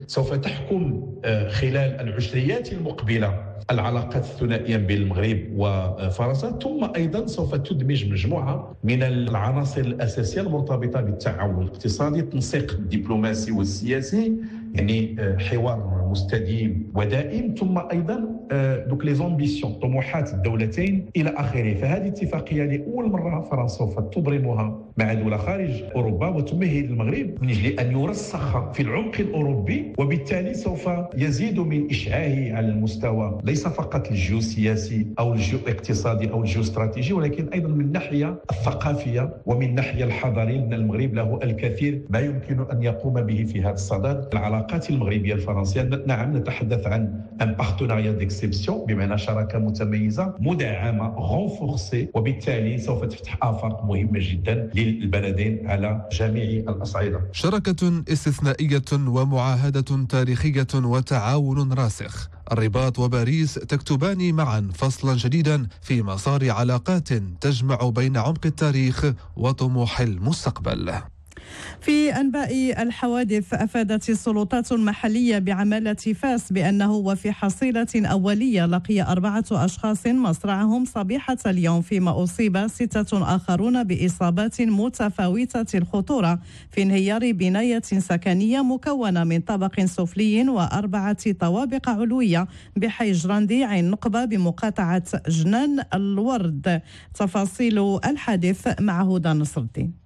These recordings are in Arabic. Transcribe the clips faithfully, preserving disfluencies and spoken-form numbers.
سوف تحكم خلال العشريات المقبلة العلاقات الثنائية بين المغرب وفرنسا، ثم أيضا سوف تدمج مجموعة من العناصر الأساسية المرتبطة بالتعاون الاقتصادي، التنسيق الدبلوماسي والسياسي، يعني حوار مستديم ودائم، ثم ايضا دوك لي زامبيسيون طموحات الدولتين الى اخره. فهذه اتفاقيه لاول مره فرنسا سوف تبرمها مع دوله خارج اوروبا وتمهد المغرب من اجل ان يرسخ في العمق الاوروبي، وبالتالي سوف يزيد من اشعاعه على المستوى ليس فقط الجيوسياسي او الجيواقتصادي او الجيوستراتيجي، ولكن ايضا من الناحيه الثقافيه ومن الناحيه الحضاريه، لان المغرب له الكثير ما يمكن ان يقوم به في هذا الصدد. العلاقات المغربيه الفرنسيه نعم نتحدث عن ان بارتناريا ديكسيبسيون، بمعنى شراكه متميزه مدعمه غونفورسي، وبالتالي سوف تفتح افاق مهمه جدا للبلدين على جميع الاصعده. شراكه استثنائيه ومعاهده تاريخيه وتعاون راسخ. الرباط وباريس تكتبان معا فصلا جديدا في مسار علاقات تجمع بين عمق التاريخ وطموح المستقبل. في أنباء الحوادث، أفادت السلطات المحلية بعمالة فاس بأنه وفي حصيلة أولية لقي أربعة أشخاص مصرعهم صبيحة اليوم، فيما أصيب ستة آخرون بإصابات متفاوتة الخطورة في انهيار بناية سكنية مكونة من طابق سفلي وأربعة طوابق علوية بحي جراندي عين نقبة بمقاطعة جنان الورد. تفاصيل الحادث مع هدى نصر الدين.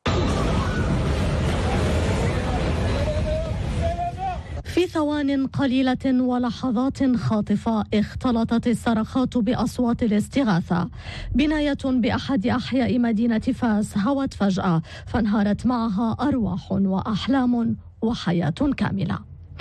في ثوان قليلة ولحظات خاطفة اختلطت الصرخات بأصوات الاستغاثة. بناية بأحد أحياء مدينة فاس هوت فجأة، فانهارت معها أرواح وأحلام وحياة كاملة.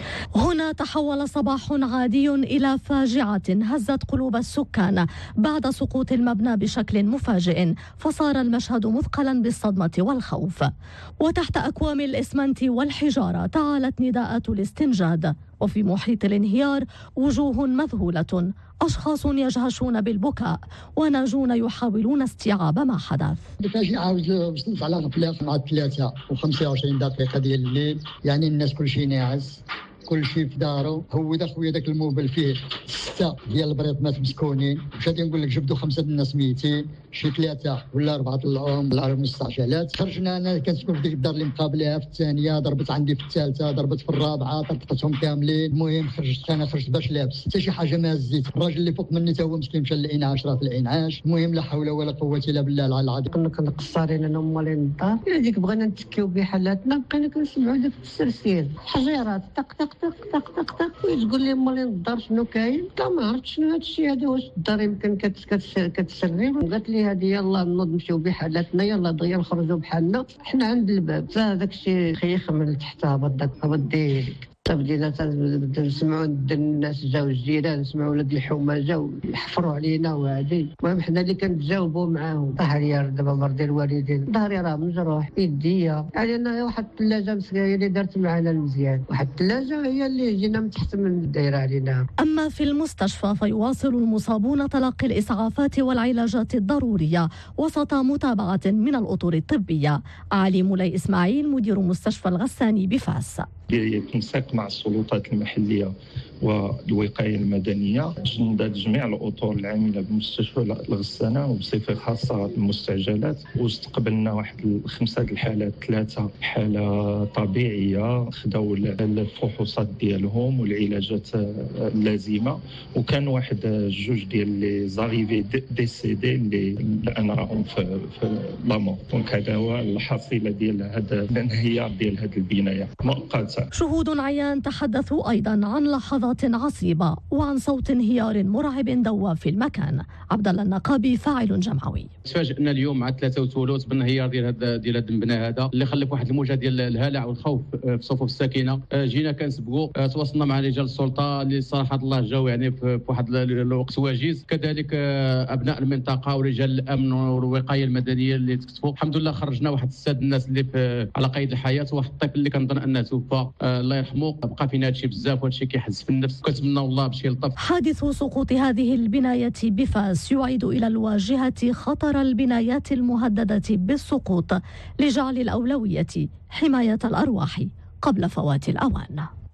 هنا تحول صباح عادي إلى فاجعة هزت قلوب السكان بعد سقوط المبنى بشكل مفاجئ، فصار المشهد مثقلا بالصدمة والخوف. وتحت أكوام الإسمنت والحجارة تعالت نداءات الاستنجاد، وفي محيط الانهيار وجوه مذهولة، أشخاص يجهشون بالبكاء وناجون يحاولون استيعاب ما حدث. الفاجعة وصلت على غفلة مع ثلاثة وخمسة وعشرين دقيقة ديال الليل، يعني الناس كل شيء ناعس، كل شيء في دارو. هو دا خويا داك الموبل فيه ستة ديال البريطمات مسكونين، مشات نقول لك جبدوا خمسة الناس ميتين، شي ثلاثة ولا أربعة طلعوهم بالعرب مستعجلات. خرجنا أنا كنسكن في ديك الدار اللي مقابلها في الثانية، ضربت عندي في الثالثة، ضربت في الرابعة، طرطقتهم كاملين. المهم خرجت أنا خرجت باش لابس، حتى شي حاجة ما هزيت. الراجل اللي فوق مني تا هو مسكين مشى للإنعاش، راه في الإنعاش. المهم لا حول ولا قوة إلا بالله العلي العظيم. كنا كنقصرين أنا ومالين الدار، هذيك بغينا نتكيو بحالاتنا، بقينا كنسمعوا داك السرسيل، حجيرات طق طق طق طق طق طق، وتقول لي مالين الدار شنو كاين؟ لا ما عرفت شنو هذا الشيء هذا، واش الدار يمكن كتسري. قالت لي هذه يلاه نوض نمشيو بحالاتنا، يلاه دغيا نخرجوا بحالنا، حنا عند الباب. فهذاك الشيء خيخ من التحت هبط داك هبط ديريكت. بدينا نسمعوا الناس جاو الجيران، نسمعوا ولاد الحومه جاو يحفروا علينا وهادي. المهم حنا اللي كنتجاوبوا معاهم. ظهري دابا مرضي الوالدين، ظهري راه مجروح، يديا يعني انا واحد الثلاجه مسكيه اللي دارت معنا المزيان، واحد الثلاجه هي اللي جينا من تحت من الدايره علينا. اما في المستشفى فيواصل المصابون تلقي الاسعافات والعلاجات الضروريه وسط متابعه من الاطر الطبيه. علي مولاي اسماعيل مدير مستشفى الغساني بفاس. يتنسق مع السلطات المحلية والوقاية المدنية تنضاد جميع الأطر العاملة بمستشفى الغسانة وبصفة خاصة المستعجلات، واستقبلنا واحد خمسة الحالات، ثلاثة حالة طبيعية خداو الفحوصات ديالهم والعلاجات اللازمة، وكان واحد جوج ديال لي زاريفي ديسيدي اللي الآن راهم في في لامون. دونك هذا هو الحصيلة ديال هذا الانهيار ديال هذه البناية مؤقتا. شهود عيان تحدثوا أيضا عن لحظات عصيبة وعن صوت انهيار مرعب دوى في المكان. عبد الله النقابي فاعل جمعوي. تفاجئنا اليوم مع ثلاثة وثلث بالانهيار ديال هذا ديال هذا المبنى هذا اللي خلف واحد الموجه ديال الهلع والخوف في صفوف الساكنه. جينا كنسبقوا، تواصلنا مع رجال السلطه اللي صراحه الله جاوا يعني في واحد الوقت وجيز، كذلك ابناء المنطقه ورجال الامن والوقايه المدنيه اللي تكتفوا. الحمد لله خرجنا واحد الساد الناس اللي في على قيد الحياه، واحد الطفل اللي كنظن انه توفى الله يرحمه. بقى فينا هادشي بزاف وهادشي كيحز في النفس، كنتمنى والله باش يلطف. حادث سقوط هذه البناية بفاس يعيد إلى الواجهة خطر البنايات المهددة بالسقوط لجعل الأولوية حماية الأرواح قبل فوات الأوان.